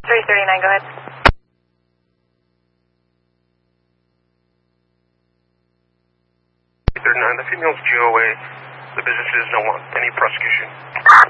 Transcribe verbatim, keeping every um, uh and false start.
three thirty-nine, go ahead. three thirty-nine, the female's G O A. The businesses don't want any prosecution.